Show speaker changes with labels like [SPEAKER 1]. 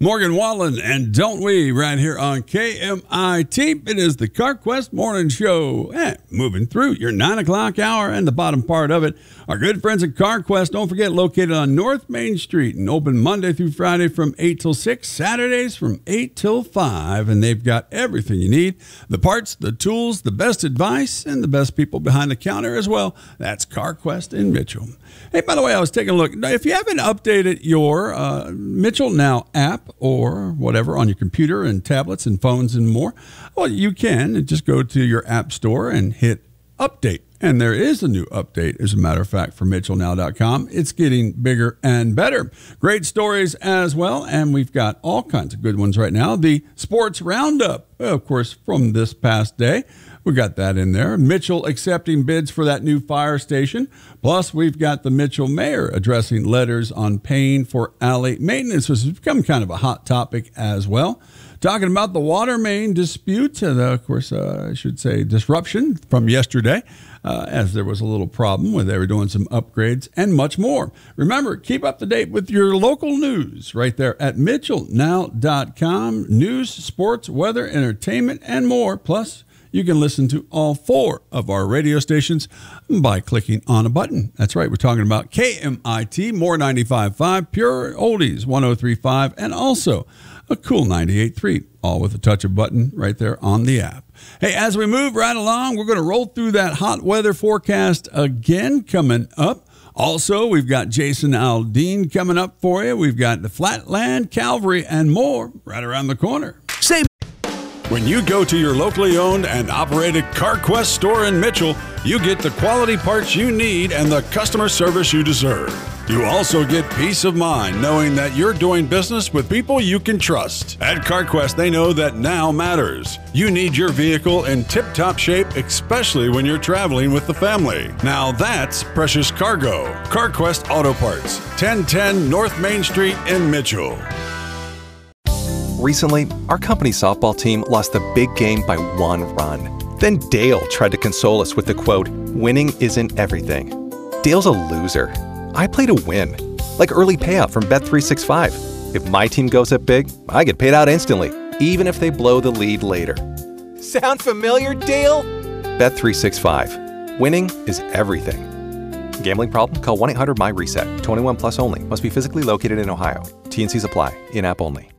[SPEAKER 1] Morgan Wallen and Don't We right here on KMIT. It is the CarQuest Morning Show. Moving through your 9 o'clock hour and the bottom part of it. Our good friends at CarQuest, don't forget, located on North Main Street and open Monday through Friday from 8 till 6, Saturdays from 8 till 5. And they've got everything you need, the parts, the tools, the best advice, and the best people behind the counter as well. That's CarQuest in Mitchell. Hey, by the way, I was taking a look. If you haven't updated your Mitchell Now app or whatever on your computer and tablets and phones and more, well, you can just go to your app store and hit update. And there is a new update, as a matter of fact, for MitchellNow.com. It's getting bigger and better. Great stories as well, and we've got all kinds of good ones right now. The Sports Roundup, of course, from this past day. We got that in there. Mitchell accepting bids for that new fire station. Plus, we've got the Mitchell mayor addressing letters on paying for alley maintenance, which has become kind of a hot topic as well. Talking about the water main dispute, of course, I should say disruption from yesterday, as there was a little problem where they were doing some upgrades and much more. Remember, keep up to date with your local news right there at MitchellNow.com. News, sports, weather, entertainment, and more. Plus, you can listen to all 4 of our radio stations by clicking on a button. That's right. We're talking about KMIT, More 95.5, Pure Oldies 103.5, and also a cool 98.3, all with a touch of button right there on the app. Hey, as we move right along, we're going to roll through that hot weather forecast again coming up. Also, we've got Jason Aldean coming up for you. We've got the Flatland Calvary and more right around the corner. When you go to your locally owned and operated CarQuest store in Mitchell, you get the quality parts you need and the customer service you deserve. You also get peace of mind knowing that you're doing business with people you can trust. At CarQuest, they know that now matters. You need your vehicle in tip-top shape, especially when you're traveling with the family. Now that's precious cargo. CarQuest Auto Parts, 1010 North Main Street in Mitchell.
[SPEAKER 2] Recently, our company's softball team lost the big game by 1 run. Then Dale tried to console us with the quote, "Winning isn't everything." Dale's a loser. I play to win, like early payout from Bet365. If my team goes up big, I get paid out instantly, even if they blow the lead later. Sound familiar, Dale? Bet365. Winning is everything. Gambling problem? Call 1-800-MY-RESET. 21 plus only. Must be physically located in Ohio. T&Cs apply. In-app only.